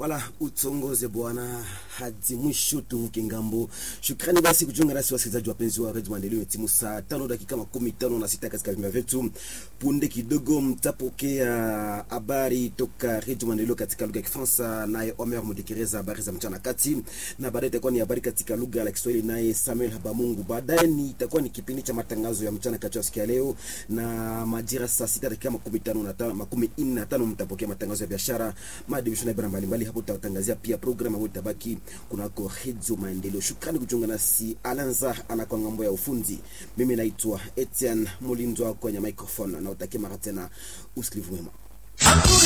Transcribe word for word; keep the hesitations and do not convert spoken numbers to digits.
Wala utongoze bwana hadi mwisho tuvuke ngambo. Shukrani basi kujiunga nasi wasikilizaji wapenzi wa Radio Maendeleo. Timu saa tano dakika makumi tano na sita katika vipindi vyetu. Punde kidogo mtapokea habari toka Radio Maendeleo katika lugha ya Kifaransa naye Omer Mudekereza, habari za mchana kati, na baadaye itakuwa ni habari katika lugha ya Kiswahili naye Samuel Habamungu. Baadaye ni itakuwa ni kipindi cha matangazo ya mchana kati ya siku ya leo, na majira saa sita dakika makumi tano na tano makumi nne na tano mtapokea matangazo ya biashara, madivision ya mbali mbali. Hapo tutatangazia pia programu ambayo itabaki kunako Radio Maendeleo. Shukrani kujiunga nasi. Alanza anakuwa ngambo ya ufundi. Mimi naitwa Etienne Mulindwa kwenye microphone, na utakie mara tena usikilivu mwema.